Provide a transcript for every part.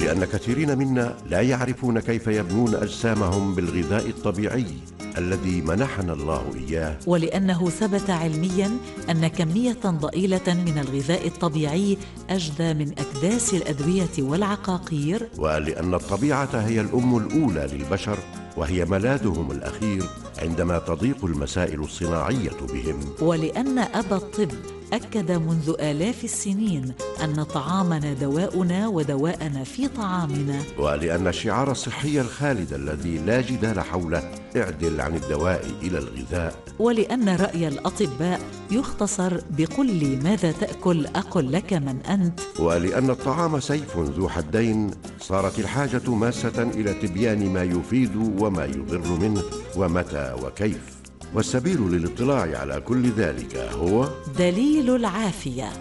لأن كثيرين منا لا يعرفون كيف يبنون أجسامهم بالغذاء الطبيعي الذي منحنا الله إياه، ولأنه ثبت علمياً أن كمية ضئيلة من الغذاء الطبيعي أجدى من أكداس الأدوية والعقاقير، ولأن الطبيعة هي الأم الأولى للبشر وهي ملاذهم الأخير عندما تضيق المسائل الصناعية بهم، ولأن أبا الطب أكد منذ آلاف السنين أن طعامنا دواؤنا ودواءنا في طعامنا، ولأن الشعار الصحي الخالد الذي لا جدال حوله اعدل عن الدواء إلى الغذاء، ولأن رأي الأطباء يختصر بقل لي ماذا تأكل أقل لك من أنت، ولأن الطعام سيف ذو حدين صارت الحاجة ماسة إلى تبيان ما يفيد وما يضر منه ومتى وكيف. والسبيل للاطلاع على كل ذلك هو دليل العافية.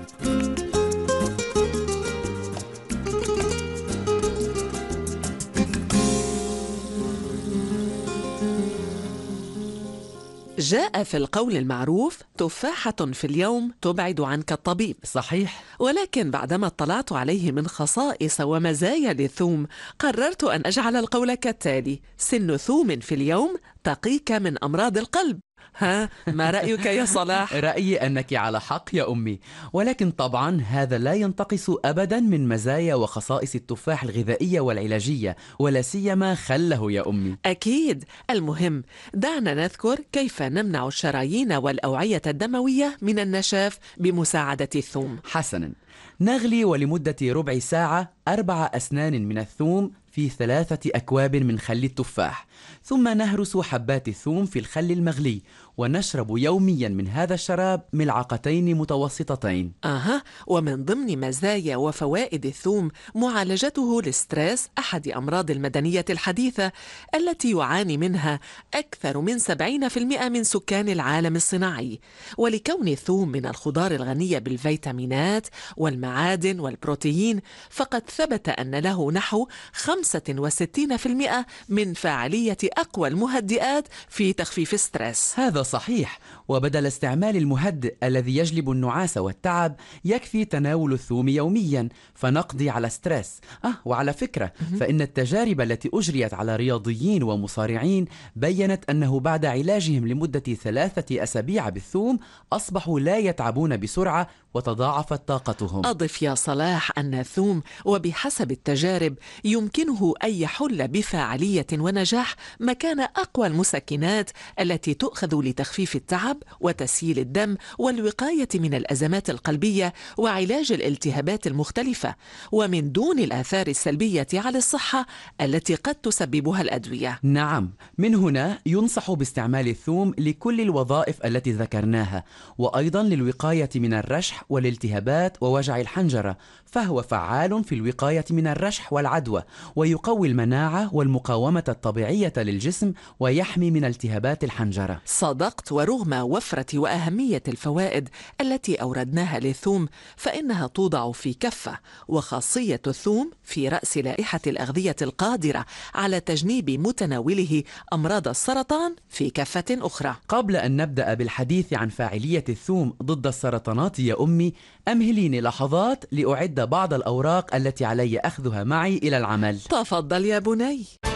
جاء في القول المعروف: تفاحة في اليوم تبعد عنك الطبيب. صحيح. ولكن بعدما اطلعت عليه من خصائص ومزايا للثوم قررت أن أجعل القول كالتالي: سن ثوم في اليوم تقيك من أمراض القلب. ها، ما رأيك يا صلاح؟ رأيي أنك على حق يا أمي، ولكن طبعا هذا لا ينتقص أبدا من مزايا وخصائص التفاح الغذائية والعلاجية، ولا سيما خله يا أمي. أكيد. المهم دعنا نذكر كيف نمنع الشرايين والأوعية الدموية من النشاف بمساعدة الثوم. حسنا، نغلي ولمدة ربع ساعة 4 أسنان من الثوم في 3 أكواب من خل التفاح، ثم نهرس حبات الثوم في الخل المغلي، ونشرب يوميا من هذا الشراب ملعقتين متوسطتين. ومن ضمن مزايا وفوائد الثوم معالجته للستريس، أحد أمراض المدنية الحديثة التي يعاني منها أكثر من 70% من سكان العالم الصناعي. ولكون الثوم من الخضار الغنية بالفيتامينات والمعادن والبروتين، فقد ثبت أن له نحو 65% من فاعلية أقوى المهدئات في تخفيف الستريس. هذا صحيح، وبدل استعمال المهدئ الذي يجلب النعاس والتعب يكفي تناول الثوم يوميا فنقضي على ستريس. وعلى فكرة، فإن التجارب التي أجريت على رياضيين ومصارعين بيّنت أنه بعد علاجهم لمدة 3 أسابيع بالثوم أصبحوا لا يتعبون بسرعة وتضاعفت طاقتهم. أضف يا صلاح أن الثوم وبحسب التجارب يمكنه أن يحل بفاعلية ونجاح مكان أقوى المسكنات التي تؤخذ لتخفيف التعب وتسييل الدم والوقاية من الأزمات القلبية وعلاج الالتهابات المختلفة، ومن دون الآثار السلبية على الصحة التي قد تسببها الأدوية. نعم، من هنا ينصح باستعمال الثوم لكل الوظائف التي ذكرناها، وأيضا للوقاية من الرشح والالتهابات ووجع الحنجرة، فهو فعال في الوقاية من الرشح والعدوى، ويقوي المناعة والمقاومة الطبيعية للجسم، ويحمي من التهابات الحنجرة. صدقت. ورغم وفرة وأهمية الفوائد التي أوردناها للثوم، فإنها توضع في كفة، وخاصية الثوم في رأس لائحة الأغذية القادرة على تجنيب متناوله أمراض السرطان في كفة أخرى. قبل أن نبدأ بالحديث عن فاعلية الثوم ضد السرطانات يا أمي، أمهليني لحظات لأعد بعض الأوراق التي علي أخذها معي إلى العمل. تفضل يا بني.